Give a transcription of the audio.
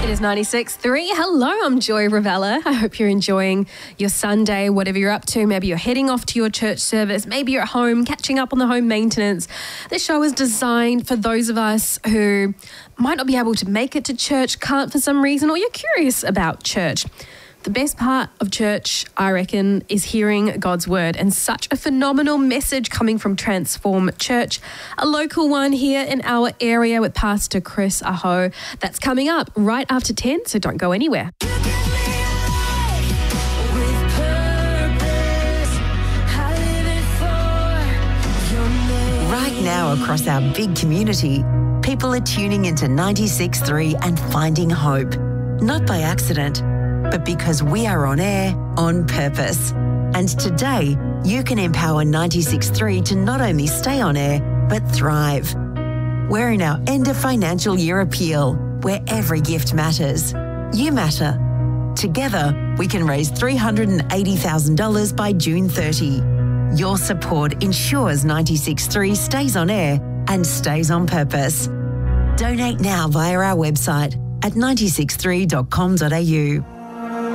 It is 96.3. Hello, I'm Joy Ravella. I hope you're enjoying your Sunday, whatever you're up to. Maybe you're heading off to your church service. Maybe you're at home, catching up on the home maintenance. This show is designed for those of us who might not be able to make it to church, can't for some reason, or you're curious about church. The best part of church, I reckon, is hearing God's word, and such a phenomenal message coming from Transform Church, a local one here in our area with Pastor Chris Aho. That's coming up right after 10, so don't go anywhere. Right now across our big community, people are tuning into 96.3 and finding hope. Not by accident, but because we are on air on purpose. And today, you can empower 96.3 to not only stay on air, but thrive. We're in our end of financial year appeal, where every gift matters. You matter. Together, we can raise $380,000 by June 30. Your support ensures 96.3 stays on air and stays on purpose. Donate now via our website at 963.com.au.